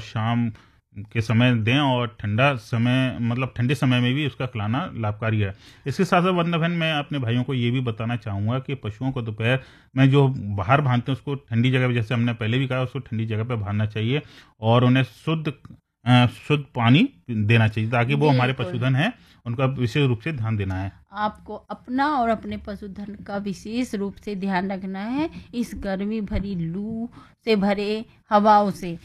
शाम के समय दें, और ठंडा समय मतलब ठंडे समय में भी उसका खिलाना लाभकारी है। इसके साथ साथ वंदना बहन, मैं अपने भाइयों को ये भी बताना चाहूँगा कि पशुओं को दोपहर में जो बाहर बांधते हैं उसको ठंडी जगह पे, जैसे हमने पहले भी कहा, उसको ठंडी जगह पे बांधना चाहिए, और उन्हें शुद्ध पानी देना चाहिए, ताकि वो हमारे बिल्कुल। पशुधन है, उनका विशेष रूप से ध्यान देना है। आपको अपना और अपने पशुधन का विशेष रूप से ध्यान रखना है इस गर्मी भरी लू से भरे हवाओं से।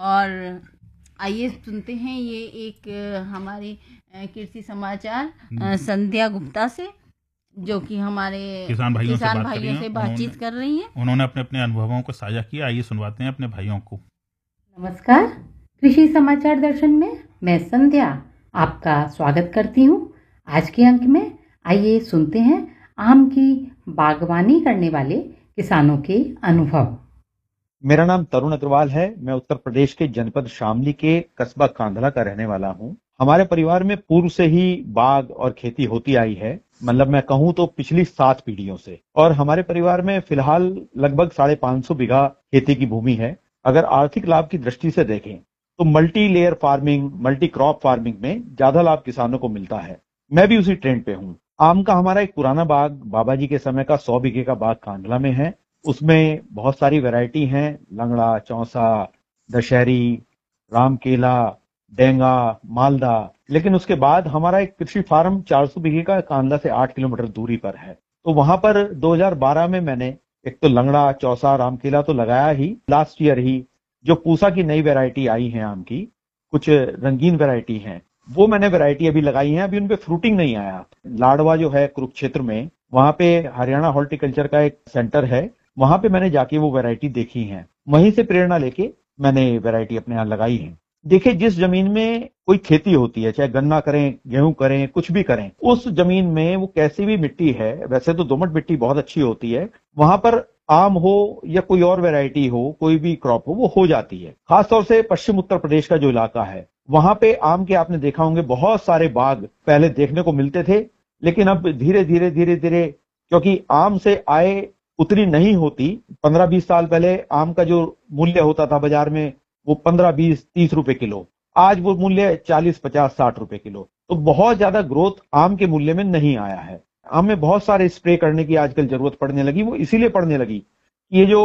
और आइए सुनते हैं ये एक हमारे कृषि समाचार संध्या गुप्ता से, जो कि हमारे किसान भाइयों से बात बातचीत कर रही हैं। उन्होंने अपने अपने अनुभवों को साझा किया। आइए सुनवाते हैं अपने भाइयों को। नमस्कार, कृषि समाचार दर्शन में मैं संध्या आपका स्वागत करती हूँ। आज के अंक में आइए सुनते हैं आम की बागवानी करने वाले किसानों के अनुभव। मेरा नाम तरुण अग्रवाल है। मैं उत्तर प्रदेश के जनपद शामली के कस्बा कांधला का रहने वाला हूँ। हमारे परिवार में पूर्व से ही बाग और खेती होती आई है, मतलब मैं कहूँ तो पिछली 7 पीढ़ियों से। और हमारे परिवार में फिलहाल लगभग 550 बीघा खेती की भूमि है। अगर आर्थिक लाभ की दृष्टि से देखें तो multi layer farming, multi crop farming में ज्यादा लाभ किसानों को मिलता है। मैं भी उसी ट्रेंड पे हूँ। आम का हमारा एक पुराना बाग, बाबा जी के समय का 100 बीघे का बाग कांधला में है। उसमें बहुत सारी वैरायटी हैं, लंगड़ा, चौसा, दशहरी, रामकेला, डेंगा, मालदा। लेकिन उसके बाद हमारा एक कृषि फार्म 400 बीघे का कांधला से 8 किलोमीटर दूरी पर है। तो वहां पर 2012 में मैंने एक तो लंगड़ा, चौसा, रामकेला तो लगाया ही। लास्ट ईयर ही जो पूसा की नई वैरायटी आई है आम की, कुछ रंगीन वैरायटी हैं, वो मैंने वैरायटी अभी लगाई है। अभी उनपे फ्रूटिंग नहीं आया। लाडवा जो है कुरुक्षेत्र में, वहां पे हरियाणा हॉर्टिकल्चर का एक सेंटर है, वहां पे मैंने जाके वो वैरायटी देखी है। वहीं से प्रेरणा लेके मैंने वैरायटी अपने यहाँ लगाई है। देखिए, जिस जमीन में कोई खेती होती है, चाहे गन्ना करें, गेहूं करें, कुछ भी करें, उस जमीन में वो कैसी भी मिट्टी है, वैसे तो दोमट मिट्टी बहुत अच्छी होती है, वहां पर आम हो या कोई और वैरायटी हो, कोई भी क्रॉप हो, वो हो जाती है। खासतौर से पश्चिम उत्तर प्रदेश का जो इलाका है, वहां पे आम के आपने देखा होंगे बहुत सारे बाग पहले देखने को मिलते थे। लेकिन अब धीरे धीरे धीरे धीरे, क्योंकि आम से आय उतनी नहीं होती, 15-20 साल पहले आम का जो मूल्य होता था बाजार में वो 15, 20, 30 रुपए किलो, आज वो मूल्य 40, 50, 60 रुपए किलो। तो बहुत ज्यादा ग्रोथ आम के मूल्य में नहीं आया है। आम में बहुत सारे स्प्रे करने की आजकल जरूरत पड़ने लगी। वो इसीलिए पड़ने लगी कि ये जो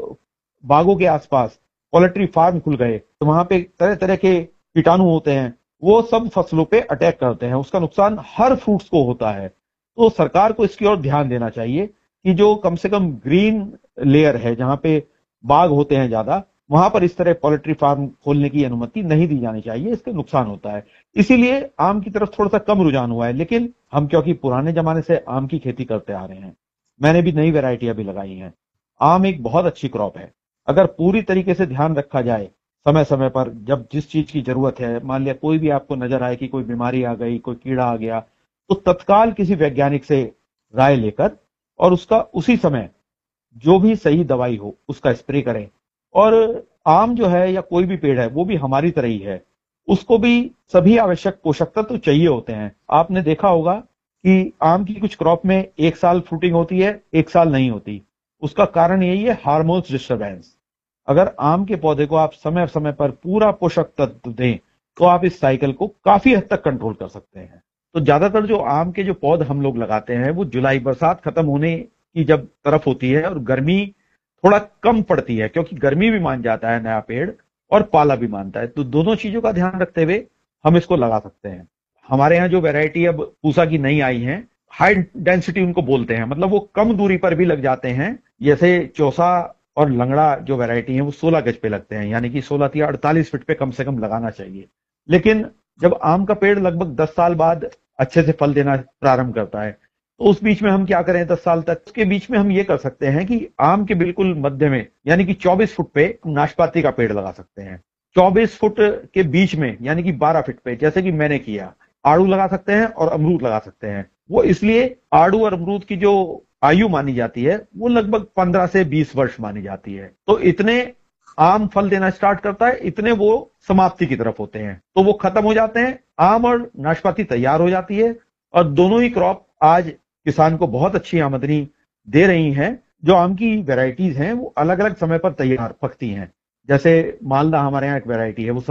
बागों के आसपास पोल्ट्री फार्म खुल गए, तो वहां पे तरह तरह के कीटाणु होते हैं, वो सब फसलों पे अटैक करते हैं। उसका नुकसान हर फ्रूट्स को होता है। तो सरकार को इसकी ओर ध्यान देना चाहिए कि जो कम से कम ग्रीन लेयर है, जहां पे बाग होते हैं ज्यादा, वहां पर इस तरह पोल्ट्री फार्म खोलने की अनुमति नहीं दी जानी चाहिए। इसके नुकसान होता है। इसीलिए आम की तरफ थोड़ा सा कम रुझान हुआ है। लेकिन हम क्योंकि पुराने जमाने से आम की खेती करते आ रहे हैं, मैंने भी नई वैरायटी अभी लगाई है। आम एक बहुत अच्छी क्रॉप है। अगर पूरी तरीके से ध्यान रखा जाए, समय समय पर जब जिस चीज की जरूरत है, मान लिया कोई भी आपको नजर आए कि कोई बीमारी आ गई, कोई कीड़ा आ गया, तो तत्काल किसी वैज्ञानिक से राय लेकर और उसका उसी समय जो भी सही दवाई हो उसका स्प्रे करें। और आम जो है या कोई भी पेड़ है, वो भी हमारी तरह ही है, उसको भी सभी आवश्यक पोषक तत्व तो चाहिए होते हैं। आपने देखा होगा कि आम की कुछ क्रॉप में 1 साल फ्रूटिंग होती है, 1 साल नहीं होती। उसका कारण यही है, हार्मोन्स डिस्टर्बेंस। अगर आम के पौधे को आप समय समय पर पूरा पोषक तत्व दें, तो आप इस साइकिल को काफी हद तक कंट्रोल कर सकते हैं। तो ज्यादातर जो आम के जो पौधे हम लोग लगाते हैं, वो जुलाई, बरसात खत्म होने की जब तरफ होती है और गर्मी थोड़ा कम पड़ती है, क्योंकि गर्मी भी मान जाता है नया पेड़ और पाला भी मानता है। तो दोनों चीजों का ध्यान रखते हुए हम इसको लगा सकते हैं। हमारे यहाँ जो वैरायटी अब पूसा की नई आई है, हाई डेंसिटी उनको बोलते हैं, मतलब वो कम दूरी पर भी लग जाते हैं। जैसे चौसा और लंगड़ा जो वैरायटी है, वो 16 गज पे लगते हैं, यानी कि 16 या 48 फीट पे कम से कम लगाना चाहिए। लेकिन जब आम का पेड़ लगभग 10 साल बाद अच्छे से फल देना प्रारंभ करता है, तो उस बीच में हम क्या करें 10 साल तक? उसके बीच में हम ये कर सकते हैं कि आम के बिल्कुल मध्य में, यानी कि 24 फुट पे नाशपाती का पेड़ लगा सकते हैं। 24 फुट के बीच में, यानी कि 12 फीट पे, जैसे कि मैंने किया, आड़ू लगा सकते हैं और अमरूद लगा सकते हैं। वो इसलिए आड़ू और अमरूद की जो आयु मानी जाती है, वो लगभग 15 से 20 वर्ष मानी जाती है। तो इतने आम फल देना स्टार्ट करता है, इतने वो समाप्ति की तरफ होते हैं, तो वो खत्म हो जाते हैं। आम और नाशपाती तैयार हो जाती है और दोनों ही क्रॉप आज किसान को बहुत अच्छी आमदनी दे रही हैं। जो आम की वैरायटीज हैं, वो अलग अलग समय पर तैयार पकती हैं। जैसे मालदा हमारे यहाँ एक वैरायटी है, वो